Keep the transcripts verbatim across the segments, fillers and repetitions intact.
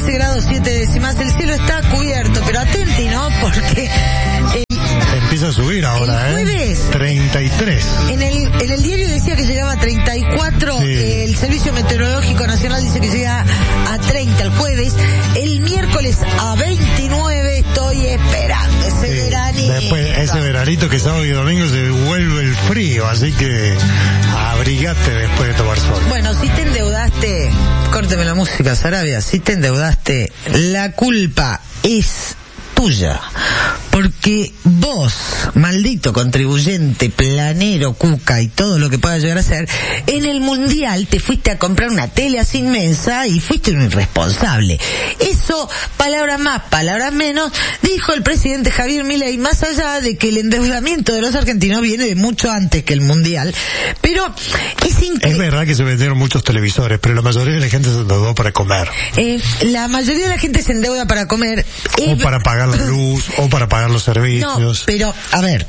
trece grados siete décimas, el cielo está cubierto, pero atenti, ¿no? Porque el, empieza a subir ahora, el jueves, ¿eh? treinta y tres. En el, en el diario decía que llegaba a treinta y cuatro, sí. eh, el Servicio Meteorológico Nacional dice que llega a treinta el jueves, el miércoles a veintinueve, estoy esperando ese sí. veranito. Después, ese veranito que sábado y domingo se vuelve el frío, así que abrigate después de tomar sol. Bueno, si te endeudaste, córteme la música, Sarabia, si te endeudaste, la culpa es tuya, porque vos, maldito contribuyente, planero, cuca y todo lo que pueda llegar a ser, en el mundial te fuiste a comprar una tele así inmensa y fuiste un irresponsable. Eso, palabras más, palabras menos, dijo el presidente Javier Milei, más allá de que el endeudamiento de los argentinos viene de mucho antes que el mundial, pero es increíble. Es verdad que se vendieron muchos televisores, pero la mayoría de la gente se endeudó para comer. Eh, la mayoría de la gente se endeuda para comer. Eh, o para pagar la luz, o para pagar los servicios. No, pero, a ver,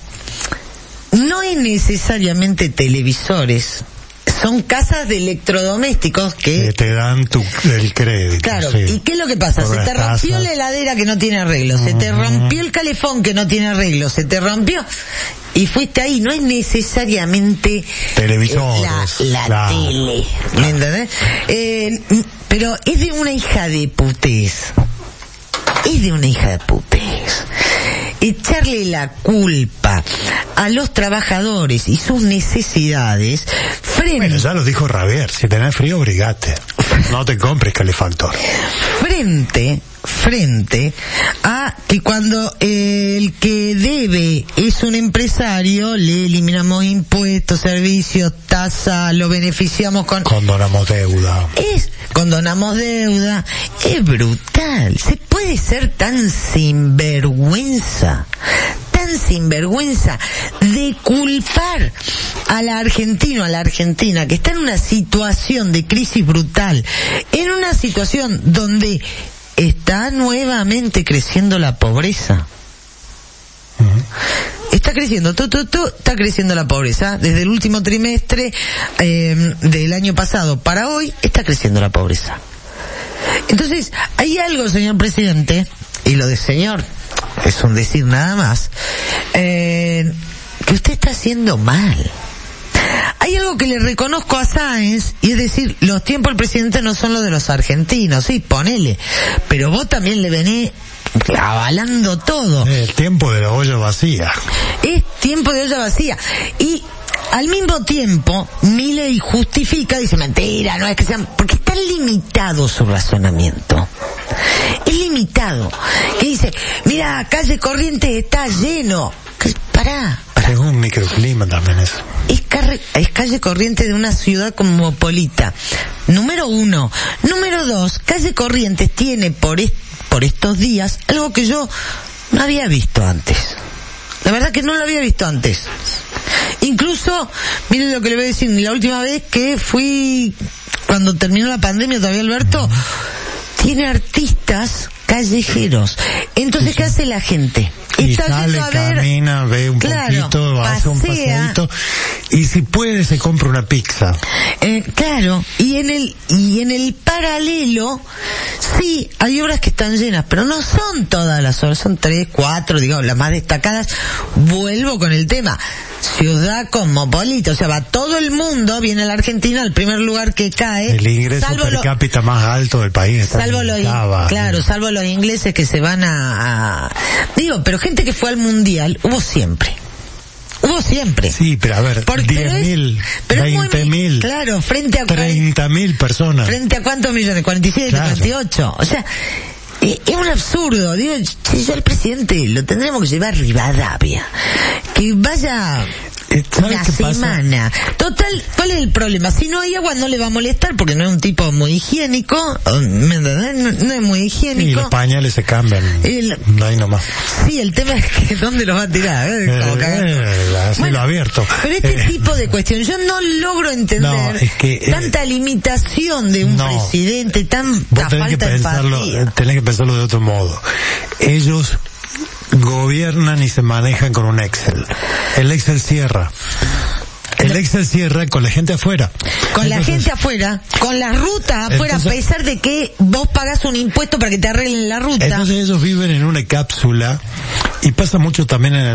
no es necesariamente televisores, son casas de electrodomésticos que... que te dan tu, el crédito. Claro, sí. ¿Y qué es lo que pasa? Por se te rompió casas. la heladera que no tiene arreglo, se te rompió el calefón que no tiene arreglo, se te rompió... Y fuiste ahí, no es necesariamente televisores, la, la claro. tele, ¿me entendés? Eh, pero es de una hija de putés. Es de una hija de putés. Echarle la culpa a los trabajadores y sus necesidades frente... Bueno, ya lo dijo Javier, si tenés frío, brigate. No te compres calefactor. Frente, frente a que cuando eh, el que debe es un empresario, le eliminamos impuestos, servicios, tasa, lo beneficiamos con... Condonamos deuda. Es, condonamos deuda. Es brutal. Se puede ser tan sinvergüenza, tan sinvergüenza de culpar al argentino, a la argentina, que está en una situación de crisis brutal, en una situación donde está nuevamente creciendo la pobreza. Uh-huh. Está creciendo, tú, tú, tú, está creciendo la pobreza. Desde el último trimestre eh, del año pasado para hoy, está creciendo la pobreza. Entonces, hay algo, señor presidente, y lo de señor es un decir nada más, eh, que usted está haciendo mal. Hay algo que le reconozco a Sáenz, y es decir, los tiempos del presidente no son los de los argentinos, sí, ponele, pero vos también le venís avalando todo. El tiempo de la olla vacía. Es tiempo de olla vacía. Y al mismo tiempo, Milei justifica, dice mentira, no es que sean, porque está limitado su razonamiento. Es limitado. Que dice, mira, calle Corrientes está lleno. Pará. Es un microclima también eso. Es, carre, es calle Corrientes de una ciudad cosmopolita. Número uno. Número dos, calle Corrientes tiene por, est, por estos días algo que yo no había visto antes. La verdad que no lo había visto antes. Incluso, miren lo que le voy a decir, la última vez que fui, cuando terminó la pandemia todavía, Alberto, tiene artistas callejeros. Entonces, ¿qué hace la gente? Y Está sale, a ver, camina, ve un claro, poquito, hace un paseíto, y si puede se compra una pizza. Eh, claro, y en el y en el paralelo, sí, hay obras que están llenas, pero no son todas las obras, son tres, cuatro, digamos, las más destacadas. Vuelvo con el tema, ciudad cosmopolita, o sea, va todo el mundo, viene a la Argentina, el primer lugar que cae. El ingreso per lo, cápita más alto del país. Salvo los, Cava, claro, ¿no? salvo los ingleses que se van a, a... Digo, pero gente que fue al mundial, hubo siempre. Hubo siempre. Sí, pero a ver, diez mil, veinte mil, claro, frente a treinta mil personas. ¿Frente a cuántos millones? cuarenta y siete, claro. cuarenta y ocho. O sea, es un absurdo. Digo, si yo al presidente lo tendremos que llevar a Rivadavia. Que vaya una semana. Pasa? Total, ¿cuál es el problema? Si no hay agua no le va a molestar porque no es un tipo muy higiénico. ¿Me entendés? No, no es muy higiénico. Y los pañales se cambian. El, no hay nomás. Sí, el tema es que ¿dónde los va a tirar? ¿Eh? Como eh, así bueno, lo abierto. Pero este eh. tipo de cuestiones, yo no logro entender no, es que, eh, tanta limitación de un no, presidente, tanta falta que pensarlo, de empatía. Tenés que pensarlo de otro modo. Ellos gobiernan y se manejan con un Excel. El Excel cierra. El Excel cierra con la gente afuera. Con Entonces, la gente afuera, con la ruta afuera, entonces, a pesar de que vos pagás un impuesto para que te arreglen la ruta. Entonces ellos viven en una cápsula, y pasa mucho también en el